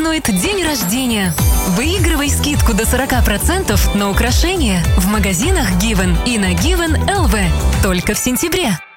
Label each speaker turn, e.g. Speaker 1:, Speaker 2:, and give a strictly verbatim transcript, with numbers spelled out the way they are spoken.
Speaker 1: празднует день рождения. Выигрывай скидку до сорок процентов на украшения в магазинах Given и на Given точка эл ви только в сентябре.